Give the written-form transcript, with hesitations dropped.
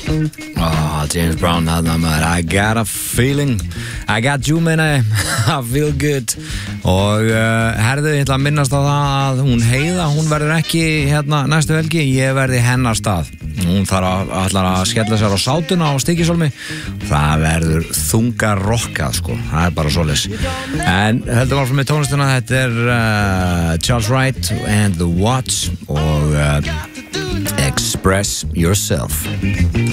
James Brown þarna maður I got a feeling I got you meina I feel good og herðu ég ætla að minnast á það að hún Heiða hún verður ekki hérna næstu helgi ég verði hennar stað hún ætlar að skella sér á sátuna á Stykkishólmi það verður þunga rokkað sko það er bara svoleiðis en höldum áfram með tónlistina þetta er Charles Wright and the Watts og Express Yourself